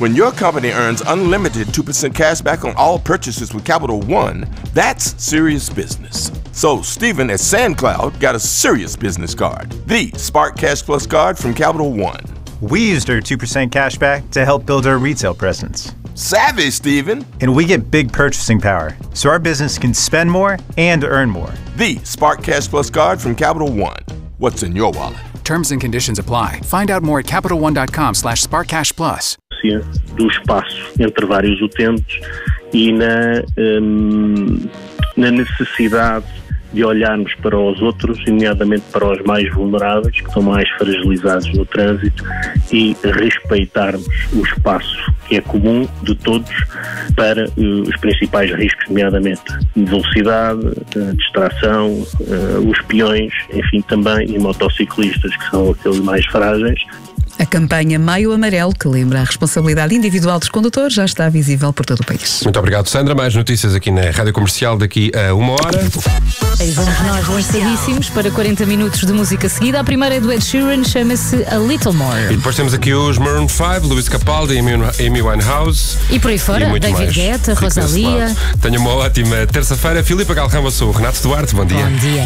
When your company earns unlimited 2% cash back on all purchases with Capital One, that's serious business. So Stephen at SandCloud got a serious business card, the Spark Cash Plus card from Capital One. We used our 2% cash back to help build our retail presence. Savvy, Stephen. And we get big purchasing power, so our business can spend more and earn more. The Spark Cash Plus card from Capital One. What's in your wallet? Terms and conditions apply. Find out more at CapitalOne.com/SparkCashPlus. Do espaço entre vários utentes e na necessidade de olharmos para os outros, nomeadamente para os mais vulneráveis, que estão mais fragilizados no trânsito, e respeitarmos o espaço que é comum de todos para os principais riscos, nomeadamente velocidade, distração, os peões, enfim, também, e motociclistas, que são aqueles mais frágeis. A campanha Maio Amarelo, que lembra a responsabilidade individual dos condutores, já está visível por todo o país. Muito obrigado, Sandra. Mais notícias aqui na Rádio Comercial daqui a 1 hora. E vamos nós lançadíssimos para 40 minutos de música seguida. A primeira é do Ed Sheeran, chama-se A Little More. E depois temos aqui os Maroon 5, Luís Capaldi, Amy Winehouse. E por aí fora, David Guetta, Rosalia. Tenha uma ótima terça-feira. Filipe Galrão, eu sou o Renato Duarte. Bom dia. Bom dia.